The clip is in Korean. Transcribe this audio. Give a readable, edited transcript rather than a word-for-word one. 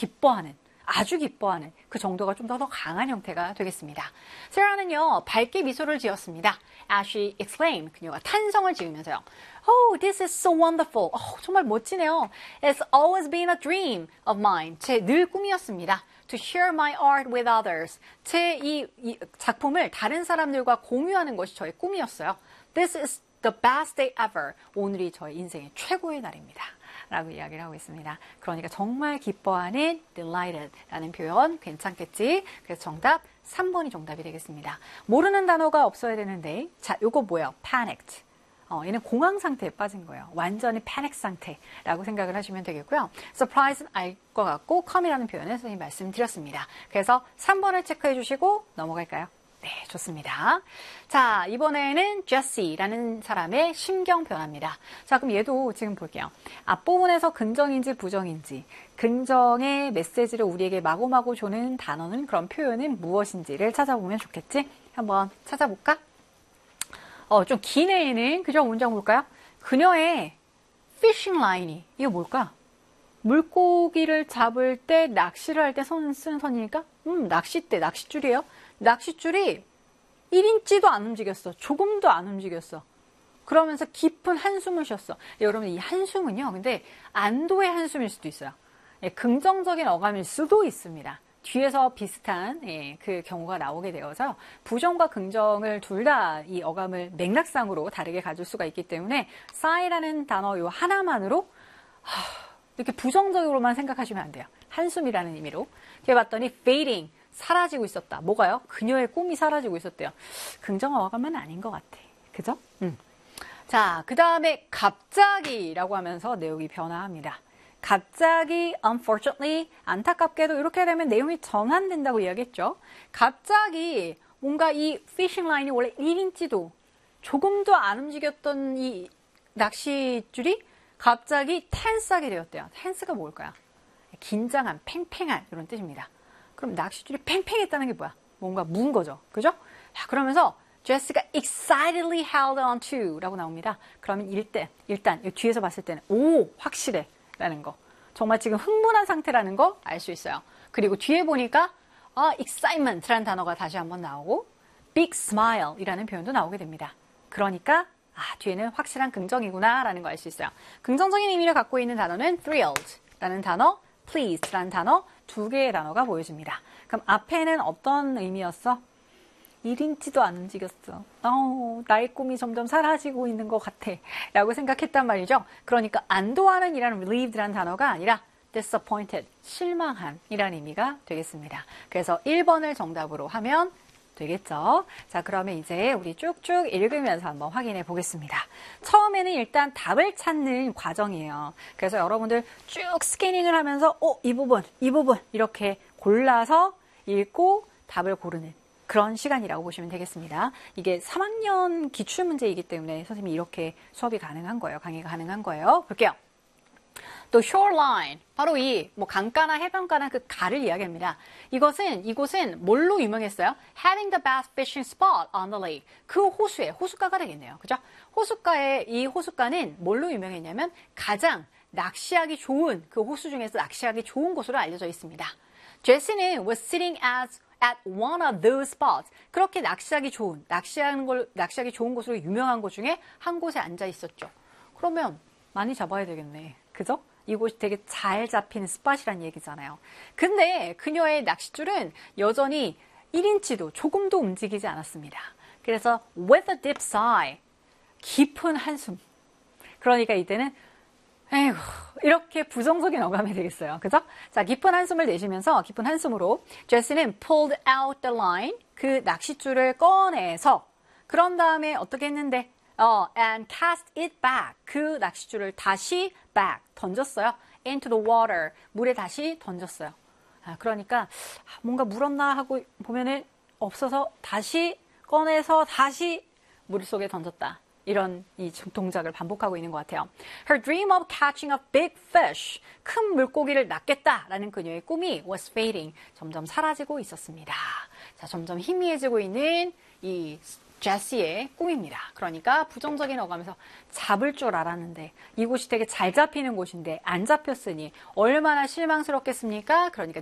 기뻐하는, 아주 기뻐하는 그 정도가 좀 더 강한 형태가 되겠습니다. 세라는요, 밝게 미소를 지었습니다. As she exclaimed, 그녀가 탄성을 지으면서요. Oh, this is so wonderful. 정말 멋지네요. It's always been a dream of mine. 제 늘 꿈이었습니다. To share my art with others. 제 이 작품을 다른 사람들과 공유하는 것이 저의 꿈이었어요. This is the best day ever. 오늘이 저의 인생의 최고의 날입니다. 라고 이야기를 하고 있습니다. 그러니까 정말 기뻐하는 delighted 라는 표현 괜찮겠지? 그래서 정답 3번이 정답이 되겠습니다. 모르는 단어가 없어야 되는데 자, 요거 뭐예요? panicked. 얘는 공황 상태에 빠진 거예요. 완전히 패닉 상태라고 생각을 하시면 되겠고요. surprise는 알 것 같고 come이라는 표현을 선생님이 말씀드렸습니다. 그래서 3번을 체크해 주시고 넘어갈까요? 네, 좋습니다. 자, 이번에는 제시라는 사람의 심경 변화입니다. 자, 그럼 얘도 지금 볼게요. 앞부분에서 긍정인지 부정인지, 긍정의 메시지를 우리에게 마구마구 주는 단어는 그런 표현은 무엇인지를 찾아보면 좋겠지? 한번 찾아볼까? 좀 긴 애는 그죠? 문장 볼까요? 그녀의 피싱 라인이 이거 뭘까? 물고기를 잡을 때 낚시를 할 때 쓰는 선이니까 낚싯대, 낚싯줄이에요. 낚싯줄이 1인치도 안 움직였어. 조금도 안 움직였어. 그러면서 깊은 한숨을 쉬었어. 여러분 이 한숨은요. 근데 안도의 한숨일 수도 있어요. 긍정적인 어감일 수도 있습니다. 뒤에서 비슷한 그 경우가 나오게 되어서 부정과 긍정을 둘 다 이 어감을 맥락상으로 다르게 가질 수가 있기 때문에 sigh라는 단어 요 하나만으로 이렇게 부정적으로만 생각하시면 안 돼요. 한숨이라는 의미로. 이렇게 봤더니 fading, 사라지고 있었다. 뭐가요? 그녀의 꿈이 사라지고 있었대요. 긍정 어감은 아닌 것 같아. 그죠? 자, 그 다음에 갑자기라고 하면서 내용이 변화합니다. 갑자기, unfortunately, 안타깝게도 이렇게 되면 내용이 전환된다고 이야기했죠. 갑자기 뭔가 이 피싱 라인이 원래 1인치도 조금도 안 움직였던 이 낚싯줄이 갑자기 tense하게 되었대요. tense가 뭘까요? 긴장한, 팽팽한 이런 뜻입니다. 그럼 낚싯줄이 팽팽했다는 게 뭐야? 뭔가 문 거죠. 그죠? 자, 그러면서 제시가 excitedly held on to 라고 나옵니다. 그러면 일단 뒤에서 봤을 때는 오, 확실해 라는 거. 정말 지금 흥분한 상태라는 거 알 수 있어요. 그리고 뒤에 보니까 excitement라는 단어가 다시 한번 나오고 big smile 이라는 표현도 나오게 됩니다. 그러니까 뒤에는 확실한 긍정이구나 라는 거 알 수 있어요. 긍정적인 의미를 갖고 있는 단어는 thrilled 라는 단어, pleased 라는 단어 두 개의 단어가 보여집니다. 그럼 앞에는 어떤 의미였어? 1인치도 안 움직였어. 나의 꿈이 점점 사라지고 있는 것 같아. 라고 생각했단 말이죠. 그러니까 안도하는 이라는 relieved라는 단어가 아니라 disappointed, 실망한 이라는 의미가 되겠습니다. 그래서 1번을 정답으로 하면 되겠죠. 자, 그러면 이제 우리 쭉쭉 읽으면서 한번 확인해 보겠습니다. 처음에는 일단 답을 찾는 과정이에요. 그래서 여러분들 쭉 스캐닝을 하면서 이 부분 이렇게 골라서 읽고 답을 고르는 그런 시간이라고 보시면 되겠습니다. 이게 3학년 기출문제이기 때문에 선생님이 이렇게 수업이 가능한 거예요. 강의가 가능한 거예요. 볼게요. 또 shoreline, 바로 이 강가나 해변가나 그 가를 이야기합니다. 이곳은 뭘로 유명했어요? Having the best fishing spot on the lake. 그 호숫가가 되겠네요. 그죠? 이 호숫가는 뭘로 유명했냐면 가장 낚시하기 좋은, 그 호수 중에서 낚시하기 좋은 곳으로 알려져 있습니다. 제시는 was sitting at one of those spots. 그렇게 낚시하기 좋은 곳으로 유명한 곳 중에 한 곳에 앉아 있었죠. 그러면 많이 잡아야 되겠네. 그죠? 이곳이 되게 잘 잡히는 스팟이란 얘기잖아요. 근데 그녀의 낚싯줄은 여전히 1인치도 조금도 움직이지 않았습니다. 그래서 with a deep sigh, 깊은 한숨. 그러니까 이때는 에휴, 이렇게 부정적인 어감이 되겠어요. 그죠? 자, 깊은 한숨을 내쉬면서 깊은 한숨으로 제시는 pulled out the line, 그 낚싯줄을 꺼내서 그런 다음에 어떻게 했는데 and cast it back, 그 낚싯줄을 다시 back, 던졌어요. into the water, 물에 다시 던졌어요. 그러니까 뭔가 물었나 하고 보면은 없어서 다시 꺼내서 다시 물속에 던졌다. 이런 이 동작을 반복하고 있는 것 같아요. Her dream of catching a big fish, 큰 물고기를 낚겠다라는 그녀의 꿈이 was fading, 점점 사라지고 있었습니다. 자, 점점 희미해지고 있는 이 제시의 꿈입니다. 그러니까 부정적인 어감에서 잡을 줄 알았는데 이곳이 되게 잘 잡히는 곳인데 안 잡혔으니 얼마나 실망스럽겠습니까? 그러니까